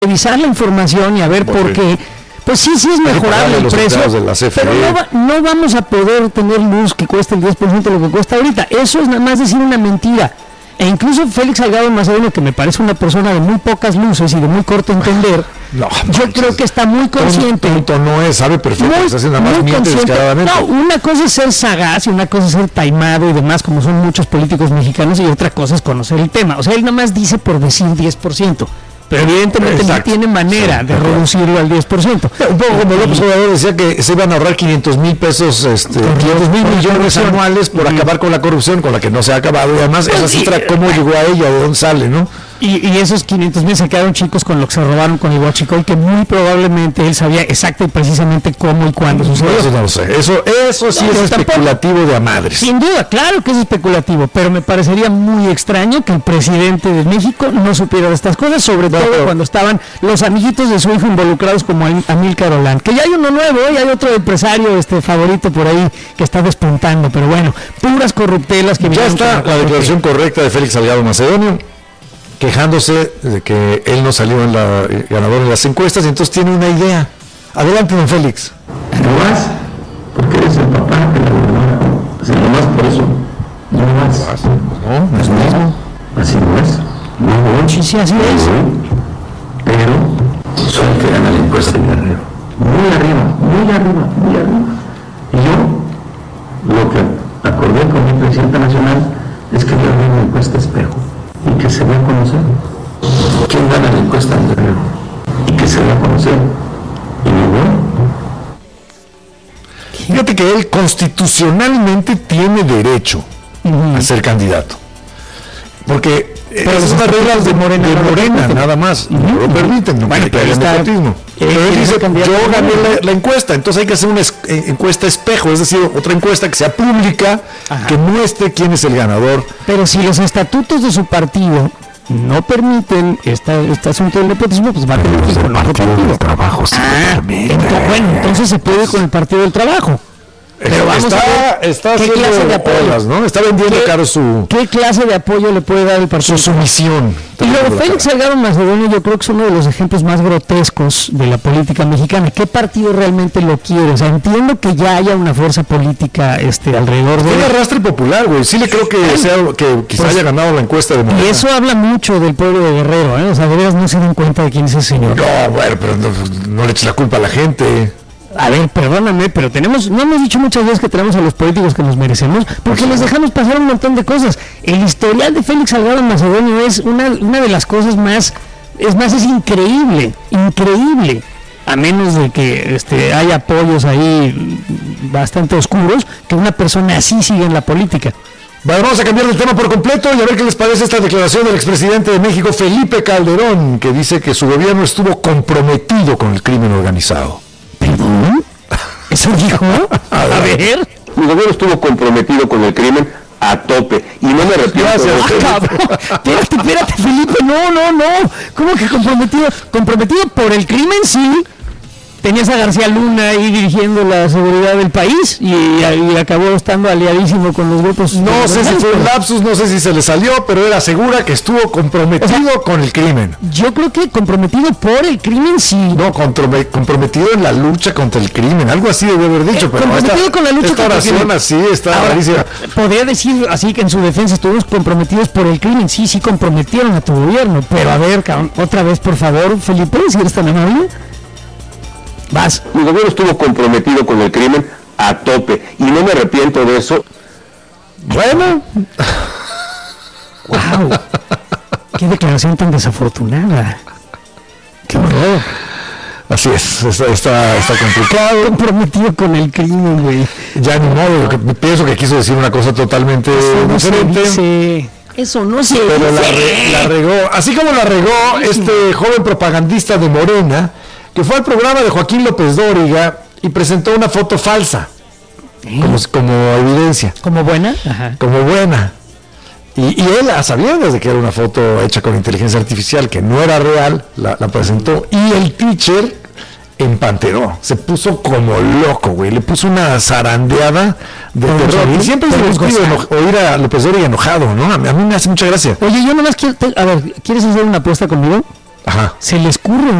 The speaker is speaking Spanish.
revisar la información y a ver por qué. Pues sí es mejorable el precio, pero no vamos a poder tener luz que cueste el 10% de lo que cuesta ahorita. Eso es nada más decir una mentira. E incluso Félix Salgado Macedonio, que me parece una persona de muy pocas luces y de muy corto entender, yo creo que está muy consciente. No es, sabe perfecto, está haciendo nada más miente descaradamente. No, una cosa es ser sagaz y una cosa es ser taimado y demás, como son muchos políticos mexicanos, y otra cosa es conocer el tema. O sea, él nada más dice por decir 10%. Pero evidentemente no tiene manera de reducirlo al 10%. Un poco como López Obrador decía que se iban a ahorrar 500,000 pesos, 500,000 millones anuales por acabar con la corrupción, con la que no se ha acabado. Y además esa cifra, ¿cómo llegó a ella? ¿De dónde sale, no? Y esos 500,000 se quedaron chicos con lo que se robaron con el huachicol, que muy probablemente él sabía exacto y precisamente cómo y cuándo sucedió. Eso no lo sé. Eso sí es especulativo de a madres. Sin duda, claro que es especulativo, pero me parecería muy extraño que el presidente de México no supiera de estas cosas, sobre todo cuando estaban los amiguitos de su hijo involucrados como Amílcar Olán. Que ya hay uno nuevo, y hay otro empresario favorito por ahí que está despuntando, pero bueno, puras corruptelas que... Ya está la declaración correcta de Félix Salgado Macedonio, quejándose de que él no salió en la ganador en las encuestas, y entonces tiene una idea. Adelante, don Félix. No más, porque eres el papá de la gobernadora. Así nomás por eso. No más. No es lo mismo. Así no es. No voy. Sí, así es. Pero soy el que gana la encuesta en Guerrero. Muy arriba. Y yo, lo que acordé con mi presidenta nacional es que yo haga una encuesta espejo y que se dé a conocer quién gana la encuesta en Guerrero y que se dé a conocer. Y no voy. Fíjate que él constitucionalmente tiene derecho a ser candidato. Porque esas son reglas de Morena, nada más. No lo permiten, no quiere que haya nepotismo. Pero él dice, yo gané la encuesta, entonces hay que hacer una encuesta espejo, es decir, otra encuesta que sea pública, que muestre quién es el ganador. Pero si los estatutos de su partido no permiten este asunto del nepotismo, pues va a tener que ir con otro partido. Del trabajo, sí bueno, entonces se puede ir con el Partido del Trabajo. Pero vamos a ver está qué clase de apoyo, olas, ¿no? Está vendiendo caro ¿qué clase de apoyo le puede dar el partido? Su sumisión. Y luego Félix Salgado Macedonio yo creo que es uno de los ejemplos más grotescos de la política mexicana. ¿Qué partido realmente lo quiere? O sea, entiendo que ya haya una fuerza política alrededor de... Tiene arrastre popular, güey. Sí le creo que quizá haya ganado la encuesta de Morena. Y eso habla mucho del pueblo de Guerrero, ¿eh? O sea, de veras no se dan cuenta de quién es ese señor. No, bueno, pero no le eches la culpa a la gente. A ver, perdóname, pero no hemos dicho muchas veces que tenemos a los políticos que nos merecemos, porque les dejamos pasar un montón de cosas. El historial de Félix Salgado Macedonio es una de las cosas más, es increíble, a menos de que haya apoyos ahí bastante oscuros, que una persona así siga en la política. Bueno, vamos a cambiar de tema por completo y a ver qué les parece esta declaración del expresidente de México, Felipe Calderón, que dice que su gobierno estuvo comprometido con el crimen organizado. ¿Perdón? ¿Eso dijo? A ver. Mi gobierno estuvo comprometido con el crimen a tope y no me arrepiento. Espérate, Felipe, no. ¿Cómo que comprometido? Comprometido por el crimen, sí. Tenías a García Luna ahí dirigiendo la seguridad del país y acabó estando aliadísimo con los grupos. No sé si fue un lapsus, no sé si se le salió, pero él asegura que estuvo comprometido con el crimen. Yo creo que comprometido por el crimen, sí. No, comprometido en la lucha contra el crimen, algo así debe haber dicho. Pero comprometido con la lucha contra el crimen. Esta oración así está rarísima. Podría decir así que en su defensa estuvimos comprometidos por el crimen. Sí, comprometieron a tu gobierno. Pero a ver, otra vez, por favor, Felipe, si eres tan amable. Vas. Mi gobierno estuvo comprometido con el crimen a tope y no me arrepiento de eso. Bueno. Wow. Qué declaración tan desafortunada. Qué horror. Así es, está complicado. Comprometido con el crimen, güey. Ya ni modo, pienso que quiso decir una cosa totalmente diferente. Eso no se Pero dice. la regó. Así como la regó este joven propagandista de Morena, que fue al programa de Joaquín López Dóriga y presentó una foto falsa, como evidencia. ¿Como buena? Ajá. Como buena. Y él, sabiendo desde que era una foto hecha con inteligencia artificial, que no era real, la presentó, y el teacher empanteró, se puso como loco, güey, le puso una zarandeada de terror. Y siempre se les pide oír a López Dóriga enojado, ¿no? A mí me hace mucha gracia. Oye, yo nomás quiero, ¿quieres hacer una apuesta conmigo? Ajá. se le escurre